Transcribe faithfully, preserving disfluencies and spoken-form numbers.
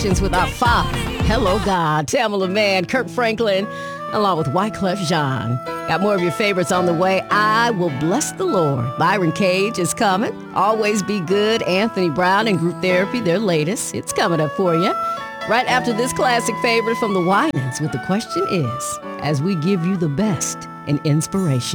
with our Father. Hello, God. Tamala Man, Kirk Franklin, along with Wyclef Jean. Got more of your favorites on the way. I Will Bless the Lord. Byron Cage is coming. Always Be Good. Anthony Brown and Group Therapy, their latest. It's coming up for you. Right after this classic favorite from the Winans with The Question Is, as we give you the best in inspiration.